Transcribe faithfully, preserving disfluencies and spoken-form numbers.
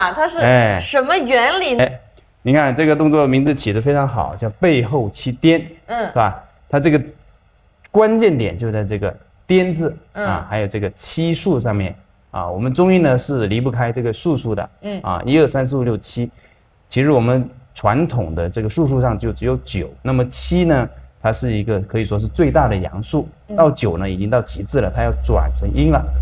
啊，它是哎什么原理呢？ 哎，你看这个动作名字起得非常好，叫背后七颠， 嗯是吧？它这个关键点就在这个颠字嗯啊，还有这个七数上面啊。我们中医呢是离不开这个数数的， 嗯啊，一二三四五六七。其实我们传统的这个数数上就只有九，那么七呢，它是一个可以说是最大的阳数，到九呢已经到极致了，它要转成阴了。